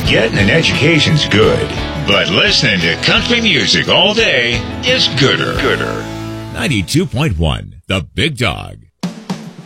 Getting an education's good, but listening to country music all day is gooder. 92.1, The Big Dog.